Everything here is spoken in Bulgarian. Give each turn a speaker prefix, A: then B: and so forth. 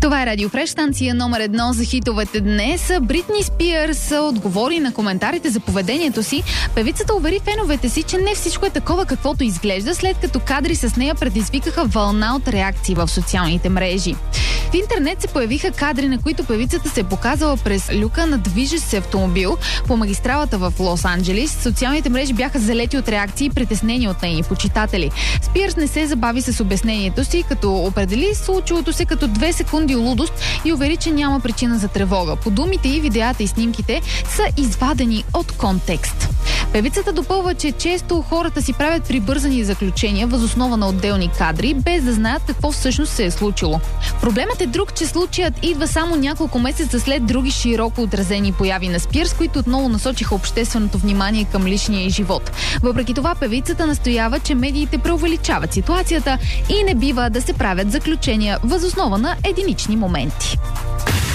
A: Това е Радио Фреш, станция номер 1 за хитовете днес. Бритни Спиърс отговори на коментарите за поведението си. Певицата увери феновете си, че не всичко е такова каквото изглежда, след като кадри с нея предизвикаха вълна от реакции в социалните мрежи. В интернет се появиха кадри, на които певицата се е показала през люка на движещ се автомобил по магистралата в Лос-Анджелис. Социалните мрежи бяха залети от реакции и притеснени от нейни почитатели. Спиърс не се забави с обяснението си, като определи случилото се като 2 секунди лудост и увери, че няма причина за тревога. По думите и видеята и снимките са извадени от контекст. Певицата допълва, че често хората си правят прибързани заключения въз основа на отделни кадри, без да знаят какво всъщност се е случило. Проблемът е друг, че случаят идва само няколко месеца след други широко отразени появи на Спиърс, които отново насочиха общественото внимание към личния й живот. Въпреки това, певицата настоява, че медиите преувеличават ситуацията и не бива да се правят заключения въз основа на единични моменти.